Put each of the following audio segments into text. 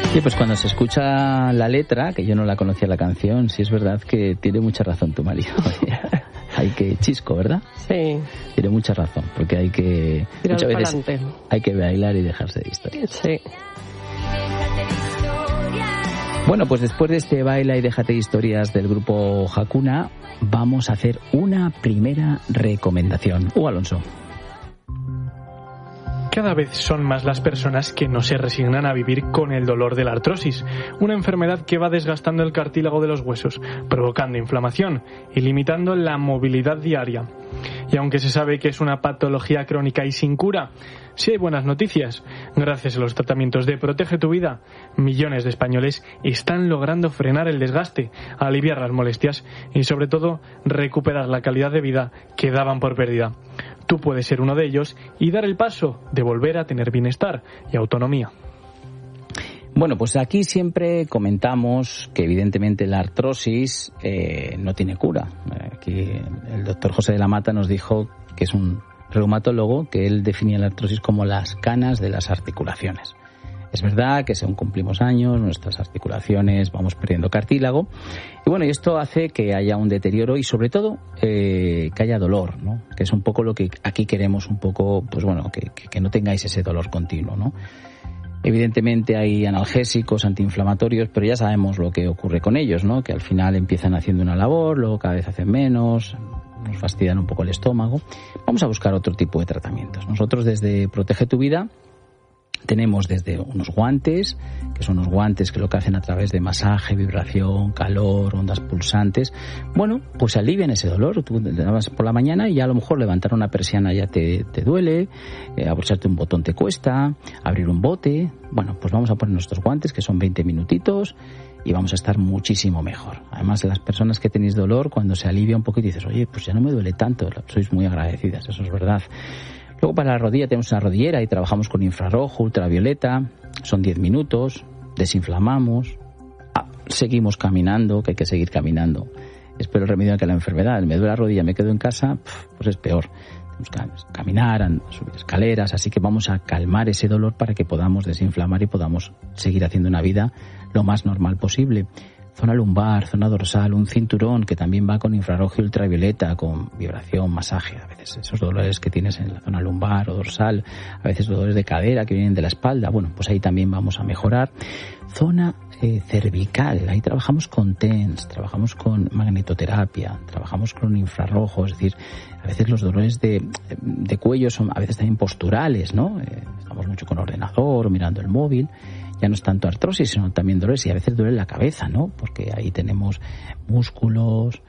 Sí, pues cuando se escucha la letra, que yo no la conocía la canción, sí es verdad que tiene mucha razón tu marido. Hay que chisco, ¿verdad? Sí. Tiene mucha razón, porque hay que muchas veces hay que bailar y dejarse de historias. Sí. Bueno, pues después de este baila y déjate de historias del grupo Hakuna, vamos a hacer una primera recomendación. Alonso. Cada vez son más las personas que no se resignan a vivir con el dolor de la artrosis, una enfermedad que va desgastando el cartílago de los huesos, provocando inflamación y limitando la movilidad diaria. Y aunque se sabe que es una patología crónica y sin cura, sí hay buenas noticias. Gracias a los tratamientos de Protege tu Vida, millones de españoles están logrando frenar el desgaste, aliviar las molestias y sobre todo recuperar la calidad de vida que daban por perdida. Tú puedes ser uno de ellos y dar el paso de volver a tener bienestar y autonomía. Bueno, pues aquí siempre comentamos que evidentemente la artrosis no tiene cura. Aquí el doctor José de la Mata nos dijo, que es un reumatólogo, que él definía la artrosis como las canas de las articulaciones. Es verdad que según cumplimos años, nuestras articulaciones vamos perdiendo cartílago. Y bueno, y esto hace que haya un deterioro y sobre todo que haya dolor, ¿no? Que es un poco lo que aquí queremos un poco, pues bueno, que no tengáis ese dolor continuo, ¿no? Evidentemente hay analgésicos, antiinflamatorios, pero ya sabemos lo que ocurre con ellos, ¿no? Que al final empiezan haciendo una labor, luego cada vez hacen menos, nos fastidian un poco el estómago. Vamos a buscar otro tipo de tratamientos. Nosotros desde Protege tu Vida tenemos desde unos guantes, que son unos guantes que lo que hacen a través de masaje, vibración, calor, ondas pulsantes, bueno, pues alivian ese dolor. Tú te lavas por la mañana y ya a lo mejor levantar una persiana ya te duele, abrocharte un botón te cuesta, abrir un bote. Bueno, pues vamos a poner nuestros guantes, que son 20 minutitos, y vamos a estar muchísimo mejor. Además, las personas que tenéis dolor, cuando se alivia un poquito y dices, oye, pues ya no me duele tanto, sois muy agradecidas, eso es verdad. Luego para la rodilla tenemos una rodillera y trabajamos con infrarrojo, ultravioleta, son 10 minutos, desinflamamos, seguimos caminando, que hay que seguir caminando. Es peor el remedio que la enfermedad. Me duele la rodilla, me quedo en casa, pues es peor. Tenemos que caminar, subir escaleras, así que vamos a calmar ese dolor para que podamos desinflamar y podamos seguir haciendo una vida lo más normal posible. Zona lumbar, zona dorsal, un cinturón que también va con infrarrojo y ultravioleta, con vibración, masaje. A veces esos dolores que tienes en la zona lumbar o dorsal, a veces dolores de cadera que vienen de la espalda, bueno, pues ahí también vamos a mejorar. Zona cervical, ahí trabajamos con TENS, trabajamos con magnetoterapia, trabajamos con infrarrojo, es decir, a veces los dolores de cuello son a veces también posturales, ¿no? Estamos mucho con ordenador, mirando el móvil. Ya no es tanto artrosis, sino también dolores, y a veces duele la cabeza, ¿no? Porque ahí tenemos músculos,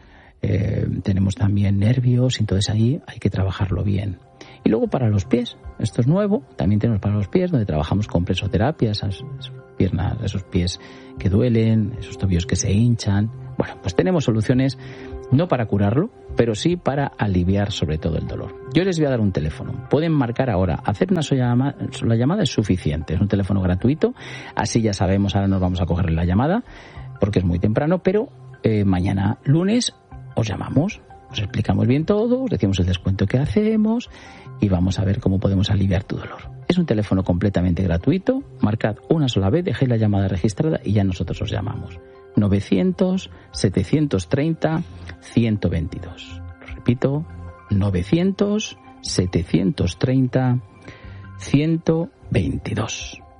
tenemos también nervios, entonces ahí hay que trabajarlo bien. Y luego para los pies, esto es nuevo, también tenemos para los pies, donde trabajamos con presoterapia, esas piernas, esos pies que duelen, esos tobillos que se hinchan. Bueno, pues tenemos soluciones no para curarlo, pero sí para aliviar sobre todo el dolor. Yo les voy a dar un teléfono. Pueden marcar ahora. Hacer una sola llamada es suficiente. Es un teléfono gratuito. Así ya sabemos, ahora nos vamos a coger la llamada, porque es muy temprano, pero mañana lunes os llamamos. Os explicamos bien todo, os decimos el descuento que hacemos y vamos a ver cómo podemos aliviar tu dolor. Es un teléfono completamente gratuito. Marcad una sola vez, dejéis la llamada registrada y ya nosotros os llamamos. 900-730-122. Lo repito, 900-730-122.